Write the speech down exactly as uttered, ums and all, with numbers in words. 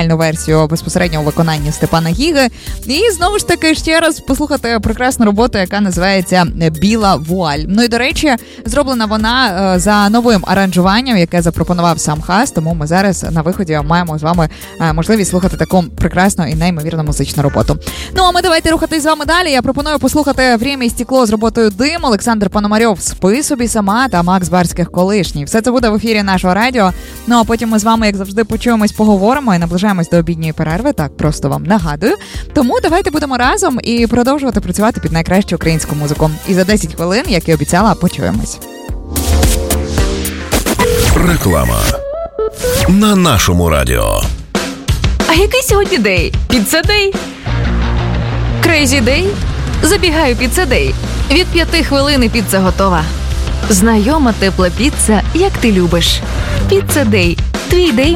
оригінальну версію безпосередньо у виконанні Степана Гіги. І знову ж таки ще раз послухати прекрасну роботу, яка називається «Біла вуаль». Ну і, до речі, зроблена вона за новим аранжуванням, яке запропонував сам Хас, тому ми зараз на виході маємо з вами можливість слухати таку прекрасну і неймовірну музичну роботу. Ну а ми давайте рухатись з вами далі. Я пропоную послухати «Время і стекло» з роботою «Дим», Олександр Пономарьов «Спи собі сама» та Макс Барських «Колишній». Все це буде в ефірі нашого радіо. Ну а потім ми з вами, як завжди, почуємось, поговоримо і наближаємось до обідньої перерви. Так, просто вам нагадую. Тому давайте будемо разом і продовжувати працювати під найкращу українську музику. І за десять хвилин, як і обіцяла, почуємось. Реклама на нашому радіо. А який сьогодні день? Піцца-дей? Крейзі-дей? Забігаю піцца-дей. Від п'яти хвилин і піца готова. Знайома тепла піца, як ти любиш. Піцца-дей. Твій день